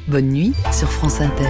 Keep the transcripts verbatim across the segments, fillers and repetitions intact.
Bonne nuit sur France Inter.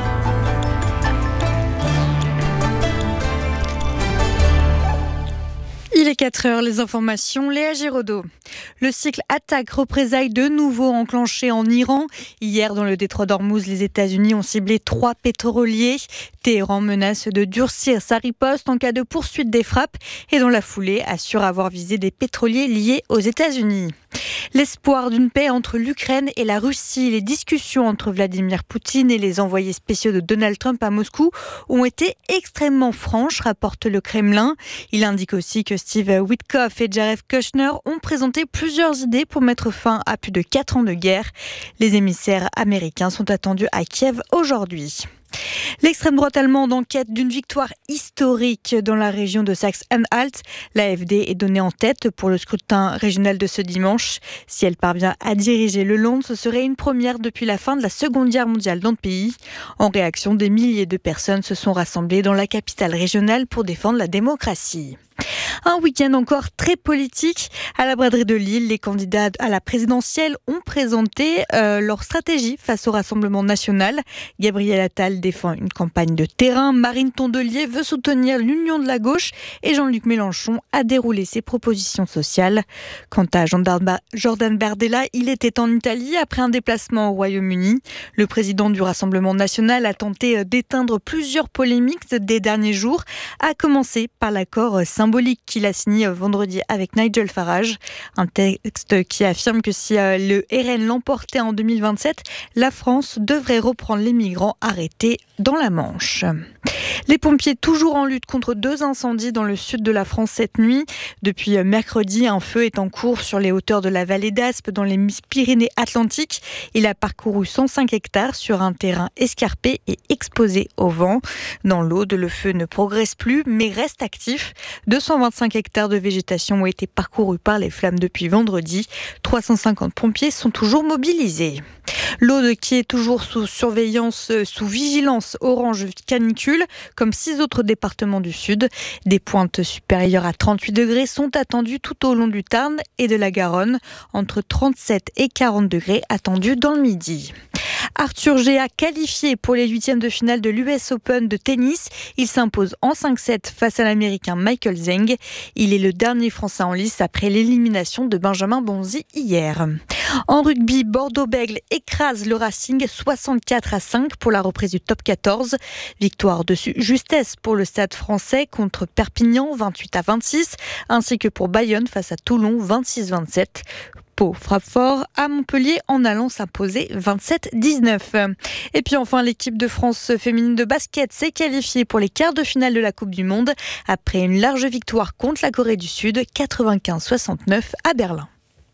Il est quatre heures, les informations, Léa Giraudot. Le cycle attaque-représailles de nouveau enclenché en Iran. Hier, dans le détroit d'Ormuz, les États-Unis ont ciblé trois pétroliers. Téhéran menace de durcir sa riposte en cas de poursuite des frappes et dans la foulée assure avoir visé des pétroliers liés aux États-Unis. L'espoir d'une paix entre l'Ukraine et la Russie, les discussions entre Vladimir Poutine et les envoyés spéciaux de Donald Trump à Moscou ont été extrêmement franches, rapporte le Kremlin. Il indique aussi que Steve Witkoff et Jared Kushner ont présenté plusieurs idées pour mettre fin à plus de quatre ans de guerre. Les émissaires américains sont attendus à Kiev aujourd'hui. L'extrême droite allemande en quête d'une victoire historique dans la région de Saxe-Anhalt. L'A F D est donnée en tête pour le scrutin régional de ce dimanche. Si elle parvient à diriger le Land, ce serait une première depuis la fin de la Seconde Guerre mondiale dans le pays. En réaction, des milliers de personnes se sont rassemblées dans la capitale régionale pour défendre la démocratie. Un week-end encore très politique. À la braderie de Lille, les candidats à la présidentielle ont présenté euh, leur stratégie face au Rassemblement national. Gabriel Attal défend une campagne de terrain. Marine Tondelier veut soutenir l'union de la gauche et Jean-Luc Mélenchon a déroulé ses propositions sociales. Quant à Jordan Bardella, il était en Italie après un déplacement au Royaume-Uni. Le président du Rassemblement national a tenté d'éteindre plusieurs polémiques des derniers jours, à commencer par l'accord symbolique qu'il a signé vendredi avec Nigel Farage. Un texte qui affirme que si le R N l'emportait en deux mille vingt-sept, la France devrait reprendre les migrants arrêtés dans la Manche. Les pompiers toujours en lutte contre deux incendies dans le sud de la France cette nuit. Depuis mercredi, un feu est en cours sur les hauteurs de la vallée d'Aspe dans les Pyrénées-Atlantiques. Il a parcouru cent cinq hectares sur un terrain escarpé et exposé au vent. Dans l'Aude, le feu ne progresse plus mais reste actif. deux cent vingt-cinq hectares de végétation ont été parcourus par les flammes depuis vendredi. trois cent cinquante pompiers sont toujours mobilisés. L'Aude qui est toujours sous surveillance, sous vigilance orange canicule, comme six autres départements du Sud. Des pointes supérieures à trente-huit degrés sont attendues tout au long du Tarn et de la Garonne, entre trente-sept et quarante degrés attendus dans le midi. Arthur Géa qualifié pour les huitièmes de finale de l'U S Open de tennis. Il s'impose en cinq sept face à l'Américain Michael Zeng. Il est le dernier Français en lice après l'élimination de Benjamin Bonzi hier. En rugby, Bordeaux-Bègles écrase le Racing soixante-quatre à cinq pour la reprise du top quatorze. Victoire de justesse pour le Stade français contre Perpignan vingt-huit à vingt-six, ainsi que pour Bayonne face à Toulon vingt-six vingt-sept. Pau frappe fort à Montpellier en allant s'imposer vingt-sept dix-neuf. Et puis enfin, l'équipe de France féminine de basket s'est qualifiée pour les quarts de finale de la Coupe du Monde après une large victoire contre la Corée du Sud, quatre-vingt-quinze à soixante-neuf à Berlin.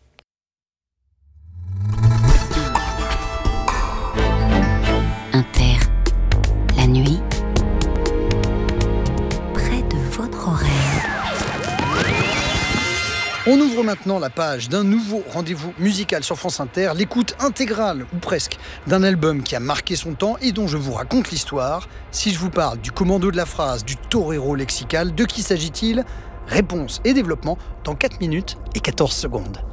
Inter, la nuit, près de votre oreille. On ouvre maintenant la page d'un nouveau rendez-vous musical sur France Inter, l'écoute intégrale, ou presque, d'un album qui a marqué son temps et dont je vous raconte l'histoire. Si je vous parle du commando de la phrase, du torero lexical, de qui s'agit-il ? Réponse et développement dans quatre minutes et quatorze secondes.